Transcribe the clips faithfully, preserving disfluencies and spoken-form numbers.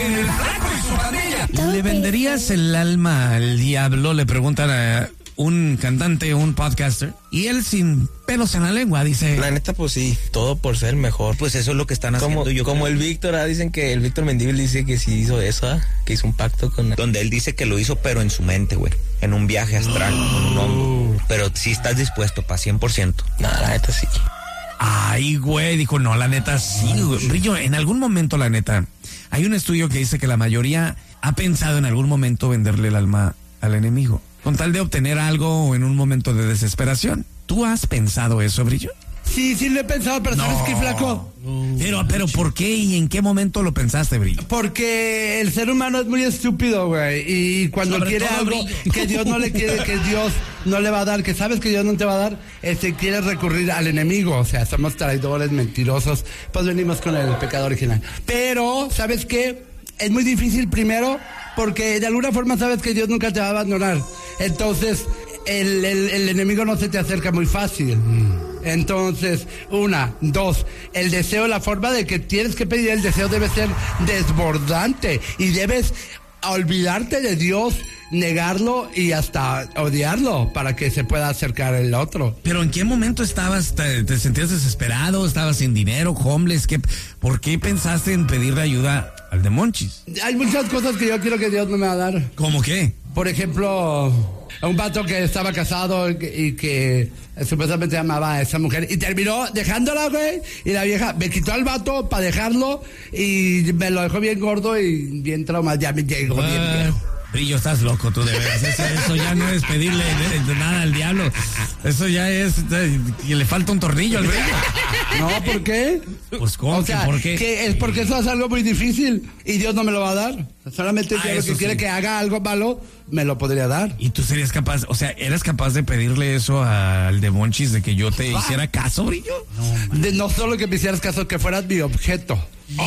El Flaco y su pandilla. ¿Le venderías el alma al diablo? Le preguntan a un cantante, un podcaster, y él sin pelos en la lengua dice... La neta, pues sí, todo por ser mejor. Pues eso es lo que están haciendo. Como, yo como creo. el Víctor, ¿ah? Dicen que el Víctor Mendívil dice que sí hizo eso, ¿ah? Que hizo un pacto con... Donde él dice que lo hizo, pero en su mente, güey. En un viaje astral, con un hongo. Pero sí estás dispuesto, pa, cien por ciento. Nada, la neta sí. Ay, güey, dijo, no, la neta sí, güey. Brillo, en algún momento, la neta, hay un estudio que dice que la mayoría ha pensado en algún momento venderle el alma al enemigo, con tal de obtener algo en un momento de desesperación. ¿Tú has pensado eso, Brillo? Sí, sí lo he pensado, pero ¿sabes No. qué, Flaco? Pero, pero, ¿por qué y en qué momento lo pensaste, Brillo? Porque el ser humano es muy estúpido, güey. Y cuando Sobre quiere todo, algo Brillo. que Dios no le quiere, que Dios no le va a dar, que sabes que Dios no te va a dar, este quiere recurrir al enemigo. O sea, somos traidores, mentirosos. Pues venimos con el pecado original. Pero, ¿sabes qué? Es muy difícil primero, porque de alguna forma sabes que Dios nunca te va a abandonar. Entonces, el, el, el enemigo no se te acerca muy fácil. Entonces, una, dos, el deseo, la forma de que tienes que pedir el deseo debe ser desbordante y debes olvidarte de Dios, negarlo y hasta odiarlo para que se pueda acercar el otro. ¿Pero en qué momento estabas? ¿Te, te sentías desesperado? ¿Estabas sin dinero? ¿Homeless? ¿Qué, ¿Por qué pensaste en pedirle ayuda al de Monchis? Hay muchas cosas que yo quiero que Dios no me va a dar. ¿Cómo qué? Por ejemplo, un vato que estaba casado y que, y que supuestamente amaba a esa mujer y terminó dejándola, güey, y la vieja me quitó al vato para dejarlo y me lo dejó bien gordo y bien traumado, ya me llegó bien Ah, viejo. Brillo, estás loco tú, de veras. Eso, eso ya no es pedirle de, de nada al diablo. Eso ya es... eh, que le falta un tornillo al Brillo. No, ¿por qué? Pues, ¿cómo? O sea, ¿Por qué? que es porque eso es algo muy difícil y Dios no me lo va a dar. Solamente Ah, si algo eso que quiere sí. que haga algo malo, me lo podría dar. ¿Y tú serías capaz, o sea, eras capaz de pedirle eso al de Monchis, de que yo te hiciera caso, Brillo? De no solo que me hicieras caso, que fueras mi objeto.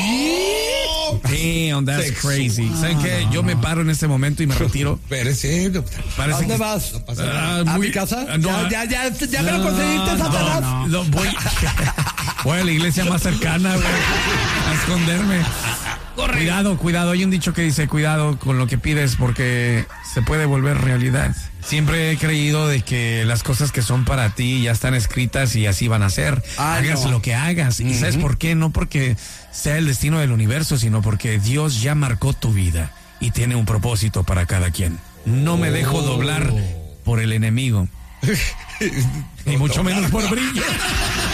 Damn, that's crazy. ¿Saben qué? Yo me paro en este momento y me retiro. Espérese. Parece ¿A dónde que- vas? Ah, ¿A muy- mi casa? ah, no, ya, ya, ya, ya me lo no, conseguiste, no, Satanás. no, no, voy, voy a la iglesia más cercana, güey, a esconderme. Cuidado, cuidado. Hay un dicho que dice, cuidado con lo que pides porque se puede volver realidad. Siempre he creído de que las cosas que son para ti ya están escritas y así van a ser. Ah, hagas no. lo que hagas. ¿Y sabes por qué? No porque sea el destino del universo, sino porque Dios ya marcó tu vida y tiene un propósito para cada quien. No me dejo doblar por el enemigo. Ni mucho menos por Brillo.